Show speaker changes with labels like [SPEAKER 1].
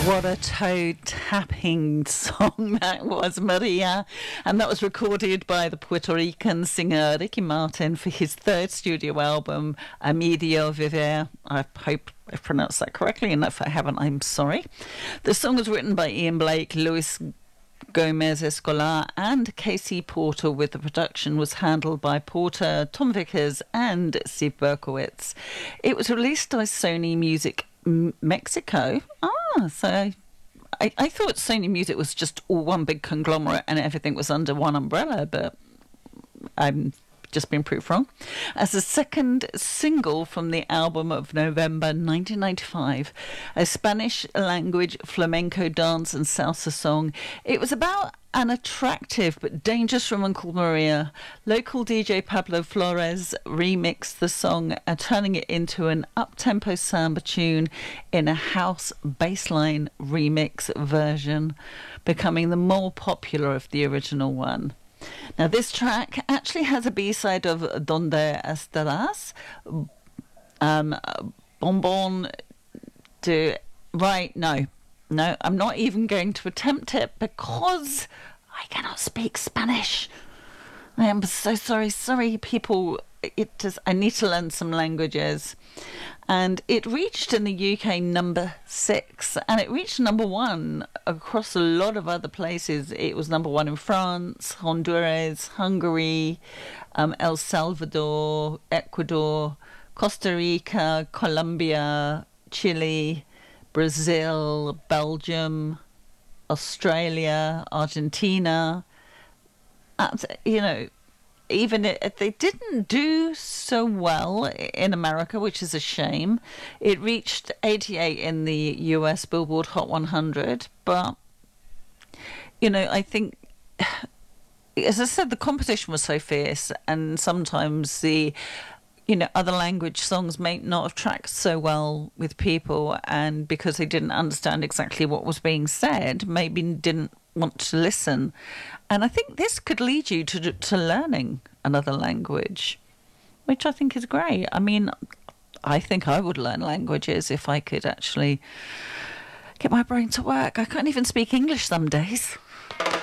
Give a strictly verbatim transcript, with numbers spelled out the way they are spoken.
[SPEAKER 1] What a toe-tapping song that was, Maria. And that was recorded by the Puerto Rican singer Ricky Martin for his third studio album, A Medio Viver. I hope I've pronounced that correctly, and if I haven't, I'm sorry. The song was written by Ian Blake, Luis Gomez Escolar and Casey Porter, with the production was handled by Porter, Tom Vickers and Steve Berkowitz. It was released by Sony Music Mexico. Ah, so I, I thought Sony Music was just all one big conglomerate and everything was under one umbrella, but I'm just been proved wrong. As a second single from the album of November nineteen ninety-five, a Spanish-language flamenco dance and salsa song. It was about an attractive but dangerous woman called Maria. Local D J Pablo Flores remixed the song, uh, turning it into an up-tempo samba tune in a house bassline remix version, becoming the more popular of the original one. Now, this track actually has a B-side of Donde Estarás, um, Bonbon de... Right, no. No, I'm not even going to attempt it because I cannot speak Spanish. I am so sorry. Sorry, people. It just, I need to learn some languages. And it reached in the U K number six, and it reached number one across a lot of other places. It was number one in France, Honduras, Hungary, um, El Salvador, Ecuador, Costa Rica, Colombia, Chile, Brazil, Belgium, Australia, Argentina. Uh, you know, even if they didn't do so well in America, which is a shame. It reached eighty-eight in the U S Billboard Hot one hundred. But, you know, I think, as I said, the competition was so fierce, and sometimes the, you know, other language songs may not have tracked so well with people, and because they didn't understand exactly what was being said, maybe didn't want to listen. And I think this could lead you to to learning another language, which I think is great. I mean, I think I would learn languages if I could actually get my brain to work. I can't even speak English some days.